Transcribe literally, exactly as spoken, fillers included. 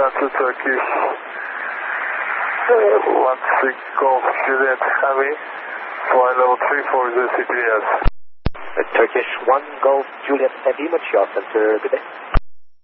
Center Turkish uh, one six Golf Juliet Heavy, flight level three four zero C P S. The Turkish one Golf Juliet Heavy, Montreal Center, good day.